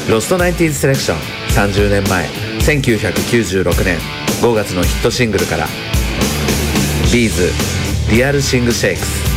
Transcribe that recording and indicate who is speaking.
Speaker 1: ロストナインティーズセレクション。30年前1996年5月のヒットシングルからビーズリアルシングシェイクス。